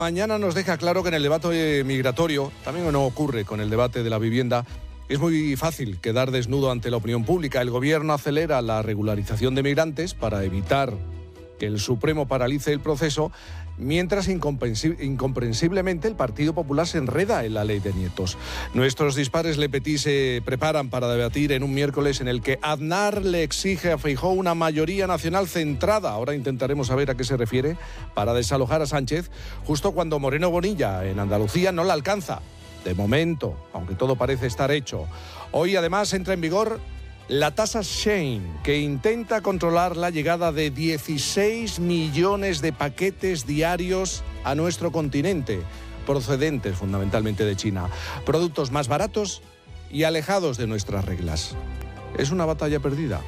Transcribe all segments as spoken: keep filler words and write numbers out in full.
Mañana nos deja claro que en el debate migratorio, también no ocurre con el debate de la vivienda, es muy fácil quedar desnudo ante la opinión pública. El gobierno acelera la regularización de migrantes para evitar que el Supremo paralice el proceso, mientras incomprensiblemente el Partido Popular se enreda en la ley de nietos. Nuestros dispares Le Petit se preparan para debatir en un miércoles en el que Aznar le exige a Feijóo una mayoría nacional centrada, ahora intentaremos saber a qué se refiere, para desalojar a Sánchez, justo cuando Moreno Bonilla en Andalucía no la alcanza. De momento, aunque todo parece estar hecho. Hoy además entra en vigor la tasa Shein, que intenta controlar la llegada de dieciséis millones de paquetes diarios a nuestro continente, procedentes fundamentalmente de China. Productos más baratos y alejados de nuestras reglas. ¿Es una batalla perdida?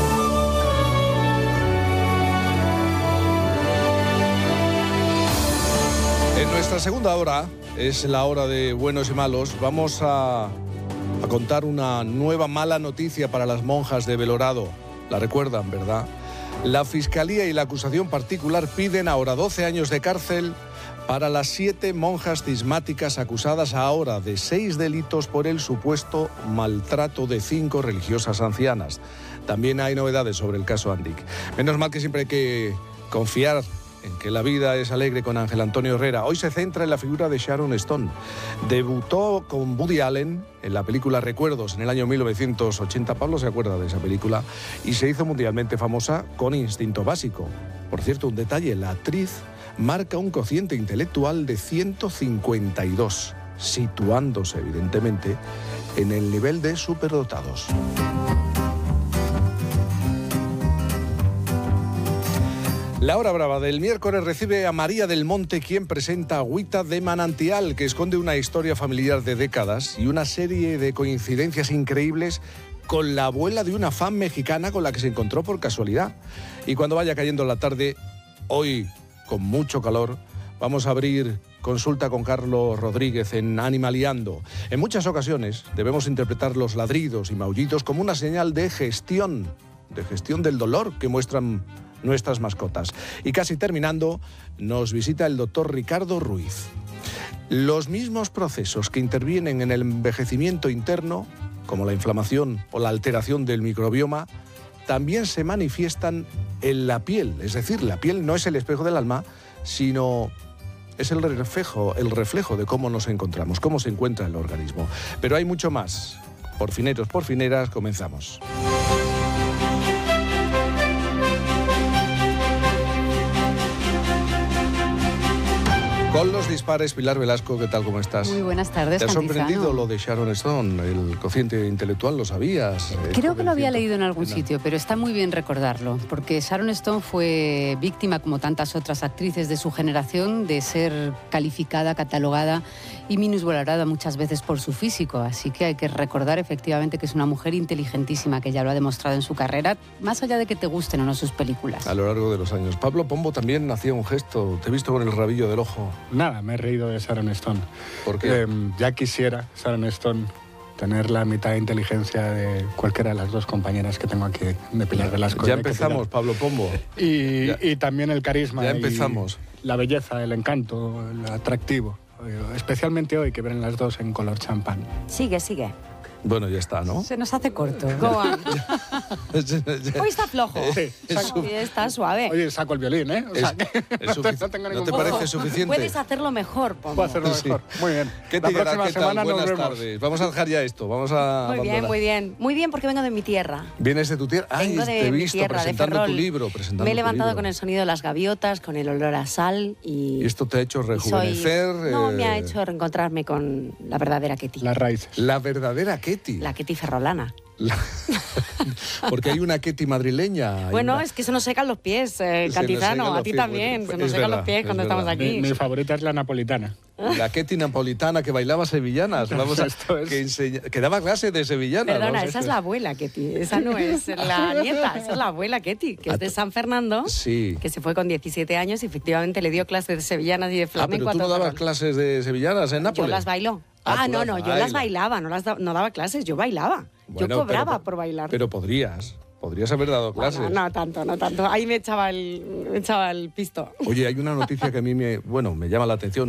En nuestra segunda hora, es la hora de buenos y malos, vamos a... a contar una nueva mala noticia para las monjas de Belorado. La recuerdan, ¿verdad? La Fiscalía y la acusación particular piden ahora doce años de cárcel para las siete monjas cismáticas acusadas ahora de seis delitos por el supuesto maltrato de cinco religiosas ancianas. También hay novedades sobre el caso Andic. Menos mal que siempre hay que confiar en que la vida es alegre con Ángel Antonio Herrera. Hoy se centra en la figura de Sharon Stone. Debutó con Woody Allen en la película Recuerdos en el año mil novecientos ochenta. Pablo se acuerda de esa película. Y se hizo mundialmente famosa con Instinto Básico. Por cierto, un detalle, la actriz marca un cociente intelectual de ciento cincuenta y dos, situándose evidentemente en el nivel de superdotados. La hora brava del miércoles recibe a María del Monte, quien presenta Agüita de Manantial, que esconde una historia familiar de décadas y una serie de coincidencias increíbles con la abuela de una fan mexicana con la que se encontró por casualidad. Y cuando vaya cayendo la tarde, hoy con mucho calor, vamos a abrir consulta con Carlos Rodríguez en Animaliando. En muchas ocasiones debemos interpretar los ladridos y maullidos como una señal de gestión, de gestión del dolor que muestran nuestras mascotas. Y casi terminando, nos visita el doctor Ricardo Ruiz. Los mismos procesos que intervienen en el envejecimiento interno, como la inflamación o la alteración del microbioma, también se manifiestan en la piel. Es decir, la piel no es el espejo del alma, sino es el reflejo, el reflejo de cómo nos encontramos, cómo se encuentra el organismo. Pero hay mucho más. Por fineros, por fineras, comenzamos. Con los dispares, Pilar Velasco, ¿qué tal? ¿Cómo estás? Muy buenas tardes, ¿Te ha Cantizano? sorprendido lo de Sharon Stone? El cociente intelectual, ¿lo sabías? Creo que lo había leído en algún sitio, pero está muy bien recordarlo, porque Sharon Stone fue víctima, como tantas otras actrices de su generación, de ser calificada, catalogada y minusvalorada muchas veces por su físico. Así que hay que recordar efectivamente que es una mujer inteligentísima, que ya lo ha demostrado en su carrera, más allá de que te gusten o no sus películas. A lo largo de los años. Pablo Pombo también hacía un gesto. Te he visto con el rabillo del ojo. Nada, me he reído de Sharon Stone. ¿Por qué? Eh, ya quisiera Sharon Stone tener la mitad de inteligencia de cualquiera de las dos compañeras que tengo aquí, de Pilar Velasco. Ya empezamos, Pablo Pombo. Y, ya. y también el carisma. Ya empezamos. La belleza, el encanto, el atractivo. Especialmente hoy, que ven las dos en color champán. Sigue, sigue. Bueno, ya está, ¿no? Se nos hace corto. Go on. Hoy está flojo. Sí, Hoy está suave. Oye, saco el violín, ¿eh? O sea, Es- que es no, sufici- no tengo ¿no ningún te problema. parece suficiente? Puedes hacerlo mejor, Pombo. Puedo hacerlo Sí. mejor. Muy bien. ¿Qué La te dirá? próxima ¿Qué tal? semana nos Buenas vemos. tardes. Vamos a dejar ya esto. Vamos a Muy bien, abandonar. muy bien. Muy bien, porque vengo de mi tierra. ¿Vienes de tu tierra? Ay, Vengo de te he mi visto tierra, de presentando tu Ferrol. libro. Presentando Me he tu levantado libro. con el sonido de las gaviotas, con el olor a sal y... ¿Y esto te ha hecho y soy- rejuvenecer? No, eh, me ha hecho reencontrarme con la verdadera Ketty. Las raíces. La verdadera Ketty. La Ketty ferrolana. La- Porque hay una Ketty madrileña. hay Bueno, una- es que se nos secan los pies, eh, nos Cantizano. secan A los ti pies, también. pues, Se nos es secan verdad, los pies es cuando verdad. estamos aquí. Mi, mi favorita es la napolitana. La Ketty napolitana que bailaba sevillanas. Vamos a, Esto es- que, enseña- que daba clase de sevillanas. Perdona, vamos, esa esto es la abuela Ketty. Esa no es la nieta, esa es la abuela Ketty, que es de San Fernando, Sí. que se fue con diecisiete años y efectivamente le dio clases de sevillanas y de Ah, flamenco pero a tú no todo dabas Ferrol. clases de sevillanas en Nápoles. Yo las bailo. Ah, Ah, tú no, las no, yo bailas. las bailaba, no, las da- no daba clases, yo bailaba. Bueno, yo cobraba pero- por bailar. Pero podrías, podrías haber dado Bueno, clases. no tanto, no tanto. Ahí me echaba el, me echaba el pisto. Oye, hay una noticia que a mí me, bueno, me llama la atención.